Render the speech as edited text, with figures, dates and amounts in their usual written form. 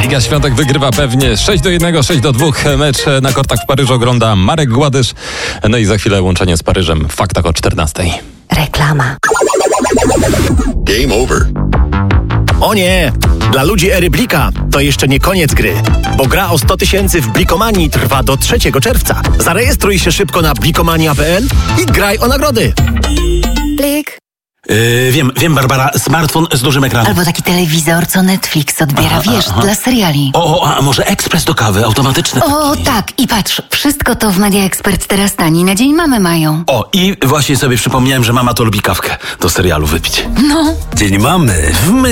Iga Świątek wygrywa pewnie 6-1, 6-2. Mecz na kortach w Paryżu ogląda Marek Gładysz. No i za chwilę łączenie z Paryżem w faktach o 14. Reklama. Game over. O nie! Dla ludzi ery Blika to jeszcze nie koniec gry, bo gra o 100 000 w Blikomanii trwa do 3 czerwca. Zarejestruj się szybko na blikomania.pl i graj o nagrody. Blik. Wiem, Barbara, smartfon z dużym ekranem. Albo taki telewizor, co Netflix odbiera, dla seriali. A może ekspres do kawy, automatyczny. O, tak. I patrz, wszystko to w Media Expert teraz tani. Na Dzień Mamy mają. I właśnie sobie przypomniałem, że mama to lubi kawkę do serialu wypić. No. Dzień Mamy w